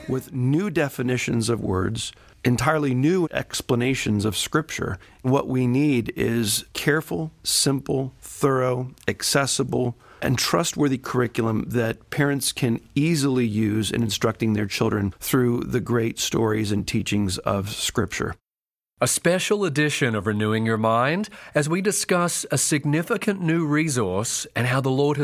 with new definitions of words, entirely new explanations of Scripture. What we need is careful, simple, thorough, accessible, and trustworthy curriculum that parents can easily use in instructing their children through the great stories and teachings of Scripture. A special edition of Renewing Your Mind as we discuss a significant new resource and how the Lord has